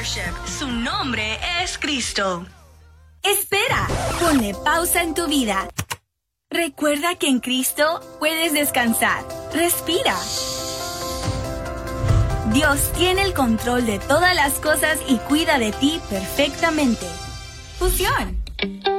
worship. Su nombre es Cristo. Espera, ponle pausa en tu vida. Recuerda que en Cristo puedes descansar. Respira. Dios tiene el control de todas las cosas y cuida de ti perfectamente. Fusión.